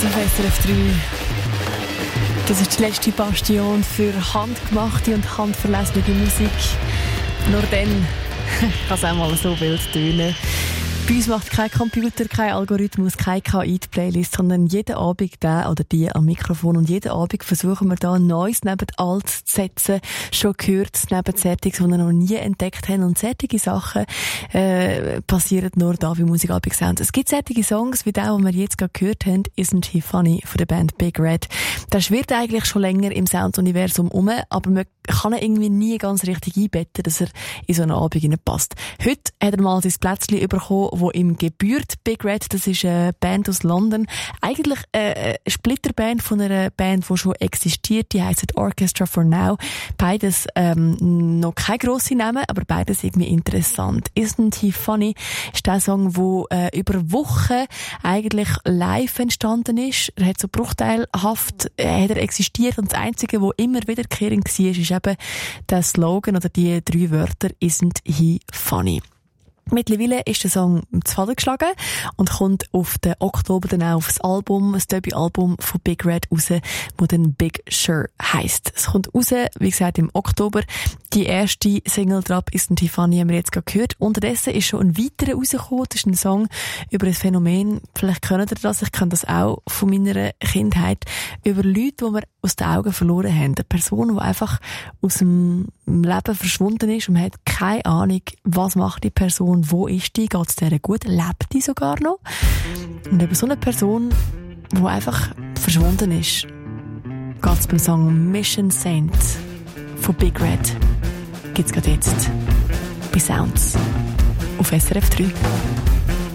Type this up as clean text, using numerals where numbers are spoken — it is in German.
auf SRF 3. Das ist die letzte Bastion für handgemachte und handverlesene Musik. Nur dann kann es auch mal so wild tönen. Bei uns macht kein Computer, kein Algorithmus, keine KI die Playlist, sondern jeden Abend der oder die am Mikrofon. Und jeden Abend versuchen wir da Neues neben Altes zu setzen. Schon gehört neben Sättiges, die wir noch nie entdeckt haben. Und sättige Sachen passieren nur da bei Musikabend Sounds. Es gibt sättige Songs, wie der, den wir jetzt gerade gehört haben, «Isn't He Funny» von der Band Big Red. Der schwirrt eigentlich schon länger im Sounds-Universum um, aber man kann ihn irgendwie nie ganz richtig einbetten, dass er in so einen Abend passt. Heute hat er mal sein Plätzchen bekommen, wo ihm gebührt. Big Red, das ist eine Band aus London. Eigentlich eine Splitterband von einer Band, die schon existiert. Die heisst Orchestra for Now. Beides noch keine grossen Namen, aber beides irgendwie interessant. «Isn't He Funny» ist der Song, der über Wochen eigentlich live entstanden ist. Er hat so bruchteilhaft hat er existiert und das Einzige, was immer wiederkehrend war, ist eben der Slogan oder die 3 Wörter «Isn't He Funny». Mittlerweile ist der Song zu Faden geschlagen und kommt auf den Oktober dann auch auf das Album, das Debütalbum von Big Red raus, das dann Big Sure heisst. Es kommt raus, wie gesagt, im Oktober. Die erste Single drauf, «Isn't He Funny», haben wir jetzt gerade gehört. Unterdessen ist schon ein weiterer rausgekommen. Das ist ein Song über ein Phänomen. Vielleicht kennt ihr das. Ich kenne das auch von meiner Kindheit. Über Leute, die wir aus den Augen verloren haben. Eine Person, die einfach aus dem Leben verschwunden ist und man hat keine Ahnung, was macht die Person, wo ist die, geht es der gut, lebt die sogar noch? Und über so eine Person, die einfach verschwunden ist, geht es beim Song «Mission Saint» von Big Red. Gibt's gerade jetzt bei Sounds auf SRF 3.